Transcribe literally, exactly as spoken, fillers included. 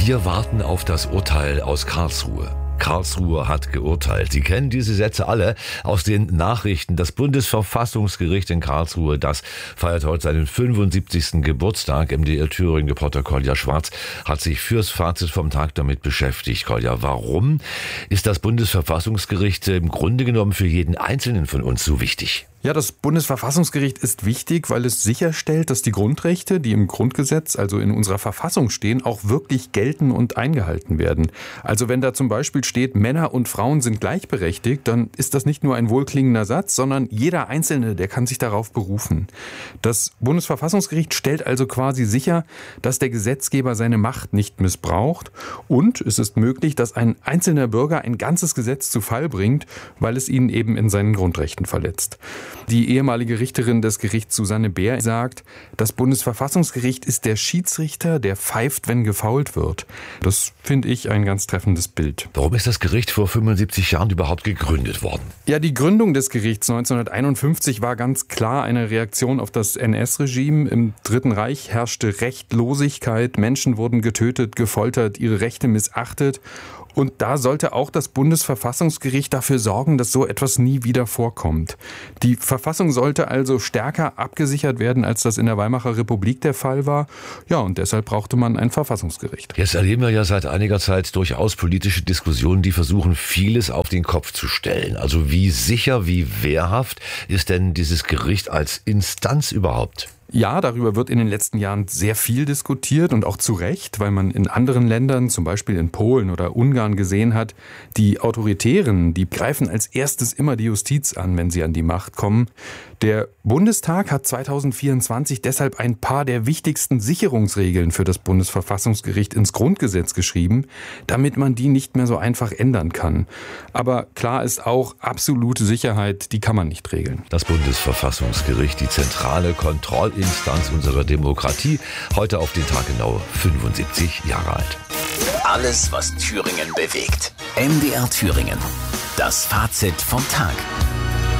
Wir warten auf das Urteil aus Karlsruhe. Karlsruhe hat geurteilt. Sie kennen diese Sätze alle aus den Nachrichten. Das Bundesverfassungsgericht in Karlsruhe, das feiert heute seinen fünfundsiebzigsten Geburtstag. M D R Thüringen-Reporter Kolja Schwarz hat sich fürs Fazit vom Tag damit beschäftigt. Kolja, warum ist das Bundesverfassungsgericht im Grunde genommen für jeden Einzelnen von uns so wichtig? Ja, das Bundesverfassungsgericht ist wichtig, weil es sicherstellt, dass die Grundrechte, die im Grundgesetz, also in unserer Verfassung stehen, auch wirklich gelten und eingehalten werden. Also wenn da zum Beispiel steht, Männer und Frauen sind gleichberechtigt, dann ist das nicht nur ein wohlklingender Satz, sondern jeder Einzelne, der kann sich darauf berufen. Das Bundesverfassungsgericht stellt also quasi sicher, dass der Gesetzgeber seine Macht nicht missbraucht, und es ist möglich, dass ein einzelner Bürger ein ganzes Gesetz zu Fall bringt, weil es ihn eben in seinen Grundrechten verletzt. Die ehemalige Richterin des Gerichts Susanne Beer sagt, das Bundesverfassungsgericht ist der Schiedsrichter, der pfeift, wenn gefoult wird. Das finde ich ein ganz treffendes Bild. Warum ist das Gericht vor fünfundsiebzig Jahren überhaupt gegründet worden? Ja, die Gründung des Gerichts neunzehnhunderteinundfünfzig war ganz klar eine Reaktion auf das N S-Regime. Im Dritten Reich herrschte Rechtlosigkeit, Menschen wurden getötet, gefoltert, ihre Rechte missachtet. Und da sollte auch das Bundesverfassungsgericht dafür sorgen, dass so etwas nie wieder vorkommt. Die Verfassung sollte also stärker abgesichert werden, als das in der Weimarer Republik der Fall war. Ja, und deshalb brauchte man ein Verfassungsgericht. Jetzt erleben wir ja seit einiger Zeit durchaus politische Diskussionen, die versuchen, vieles auf den Kopf zu stellen. Also wie sicher, wie wehrhaft ist denn dieses Gericht als Instanz überhaupt? Ja, darüber wird in den letzten Jahren sehr viel diskutiert, und auch zu Recht, weil man in anderen Ländern, zum Beispiel in Polen oder Ungarn, gesehen hat, die Autoritären, die greifen als erstes immer die Justiz an, wenn sie an die Macht kommen. Der Bundestag hat zweitausendvierundzwanzig deshalb ein paar der wichtigsten Sicherungsregeln für das Bundesverfassungsgericht ins Grundgesetz geschrieben, damit man die nicht mehr so einfach ändern kann. Aber klar ist auch, absolute Sicherheit, die kann man nicht regeln. Das Bundesverfassungsgericht, die zentrale Kontrollinstanz unserer Demokratie, heute auf den Tag genau fünfundsiebzig Jahre alt. Alles, was Thüringen bewegt. M D R Thüringen. Das Fazit vom Tag.